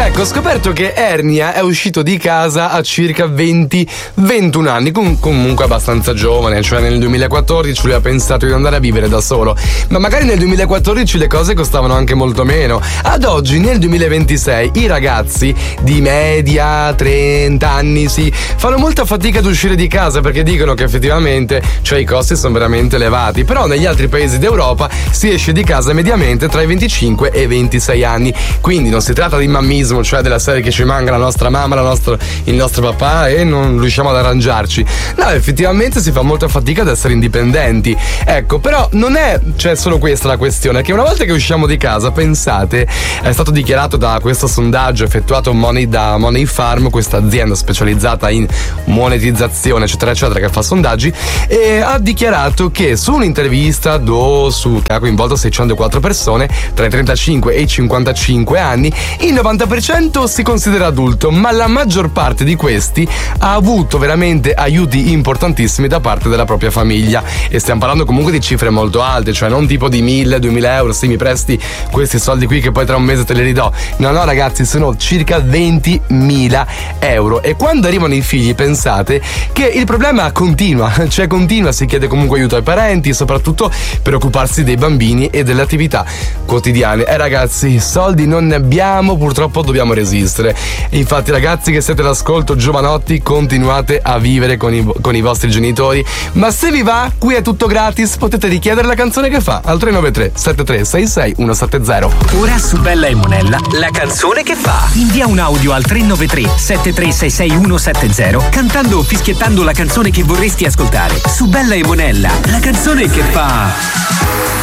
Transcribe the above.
Ecco, ho scoperto che Ernia è uscito di casa a circa 20-21 anni, comunque abbastanza giovane, cioè nel 2014 lui ha pensato di andare a vivere da solo, ma magari nel 2014 le cose costavano anche molto meno. Ad oggi, nel 2026, i ragazzi di media 30 anni fanno molta fatica ad uscire di casa perché dicono che effettivamente, cioè, i costi sono veramente elevati, però negli altri paesi d'Europa si esce di casa mediamente tra i 25 e i 26 anni, quindi non si tratta di mammismo, cioè della serie che ci manca la nostra mamma, il nostro papà e non riusciamo ad arrangiarci. No, effettivamente si fa molta fatica ad essere indipendenti. Ecco, però non è solo questa la questione, che una volta che usciamo di casa, pensate, è stato dichiarato da questo sondaggio effettuato da Money Farm, questa azienda specializzata in monetizzazione eccetera eccetera, che fa sondaggi, e ha dichiarato che su un'intervista che ha coinvolto 604 persone tra i 35 e i 55 anni, il 90% si considera adulto, ma la maggior parte di questi ha avuto veramente aiuti importantissimi da parte della propria famiglia, e stiamo parlando comunque di cifre molto alte, cioè non tipo di 1.000-2.000 euro, sì, mi presti questi soldi qui che poi tra un mese te li ridò. No ragazzi, sono circa 20.000 euro, e quando arrivano i figli pensate che il problema continua, si chiede comunque aiuto ai parenti, soprattutto per occuparsi dei bambini e delle attività quotidiane. Ragazzi, soldi non ne abbiamo, purtroppo dobbiamo resistere. Infatti, ragazzi che siete all'ascolto, giovanotti, continuate a vivere con i vostri genitori, ma se vi va, qui è tutto gratis, potete richiedere la canzone che fa al 393 7366 170. Ora su Bella e Monella, la canzone che fa. Invia un audio al 393 7366 170 cantando o fischiettando la canzone che vorresti ascoltare. Su Bella e Monella, la canzone che fa.